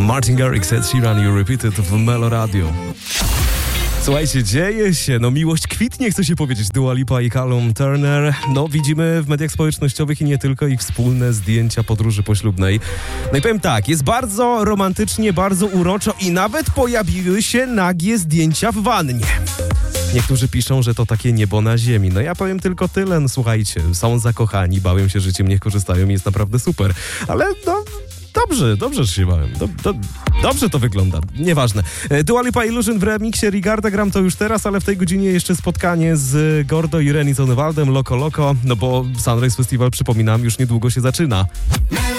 Martin Garrix, Ed Sheeran, You Repeated w Melo Radio. Słuchajcie, dzieje się, miłość kwitnie, chce się powiedzieć. Dua Lipa i Callum Turner. Widzimy w mediach społecznościowych i nie tylko ich wspólne zdjęcia podróży poślubnej. I powiem tak, jest bardzo romantycznie, bardzo uroczo i nawet pojawiły się nagie zdjęcia w wannie. Niektórzy piszą, że to takie niebo na ziemi. Ja powiem tylko tyle, słuchajcie, są zakochani, bawią się życiem, niech korzystają i jest naprawdę super. Ale Dobrze, że się bałem. Dobrze to wygląda. Nieważne. Dua Lipa Illusion w remiksie Rigarda gram to już teraz, ale w tej godzinie jeszcze spotkanie z Gordo i Reni Zonewaldem, Loco Loco, bo Sunrise Festival, przypominam, już niedługo się zaczyna.